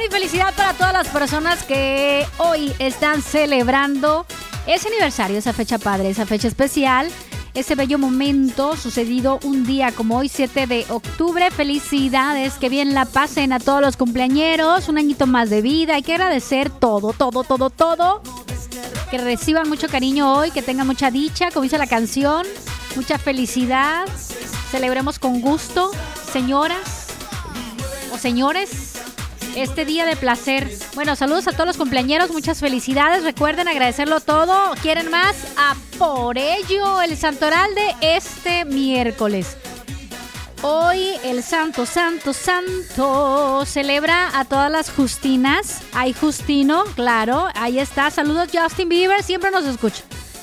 y felicidad para todas las personas que hoy están celebrando ese aniversario, esa fecha padre, esa fecha especial, ese bello momento sucedido un día como hoy, 7 de octubre. Felicidades, que bien la pasen a todos los cumpleañeros, un añito más de vida. Hay que agradecer todo. Que reciban mucho cariño hoy, que tengan mucha dicha, como dice la canción, mucha felicidad. Celebremos con gusto, señoras o señores, este día de placer. Bueno, saludos a todos los cumpleañeros, muchas felicidades. Recuerden agradecerlo todo. ¿Quieren más? A por ello, el santoral de este miércoles. Hoy el santo celebra a todas las Justinas. Hay Justino, claro, ahí está. Saludos Justin Bieber, siempre nos escucha.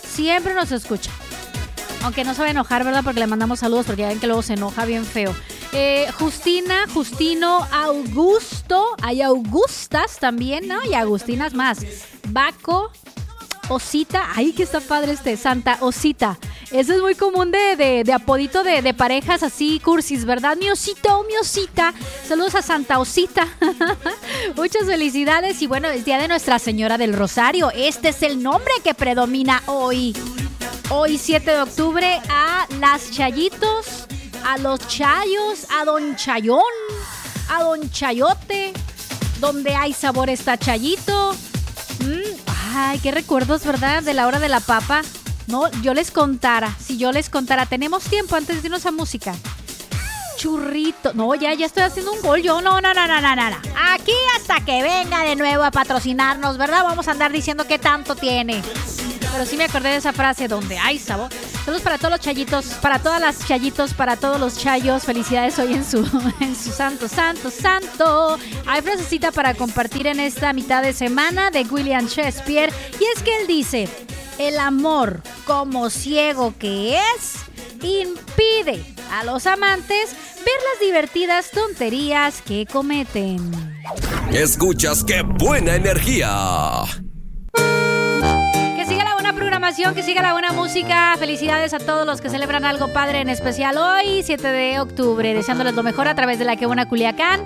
Aunque no se va a enojar, ¿verdad? Porque le mandamos saludos, porque ya ven que luego se enoja bien feo. Justina, Justino, Augusto. Hay Augustas también, ¿no? Y Agustinas más. Baco, Osita. Ay, que está padre Santa Osita. Eso es muy común de apodito de parejas así, cursis, ¿verdad? Mi osito, mi osita. Saludos a Santa Osita. Muchas felicidades. Y bueno, es Día de Nuestra Señora del Rosario. Este es el nombre que predomina hoy. Hoy, 7 de octubre, a las Chayitos, a los Chayos, a Don Chayón, a Don Chayote. Donde hay sabor está Chayito. Ay, qué recuerdos, ¿verdad? De la hora de la papa. No, si yo les contara, tenemos tiempo antes de irnos a música. Churrito. No, ya estoy haciendo un gol yo. No. Aquí hasta que venga de nuevo a patrocinarnos, ¿verdad? Vamos a andar diciendo qué tanto tiene. Pero sí me acordé de esa frase, donde hay sabor. Saludos para todos los chayitos, para todas las chayitos, para todos los chayos. Felicidades hoy en su santo. Hay frasecita para compartir en esta mitad de semana de William Shakespeare. Y es que él dice: el amor, como ciego que es, impide a los amantes ver las divertidas tonterías que cometen. Escuchas ¡Qué buena energía! Que siga la buena programación, que siga la buena música. Felicidades a todos los que celebran algo padre, en especial hoy, 7 de octubre. Deseándoles lo mejor a través de la Que Buena Culiacán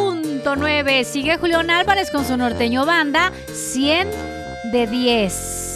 91.9. Sigue Julián Álvarez con su norteño banda 100 de 10.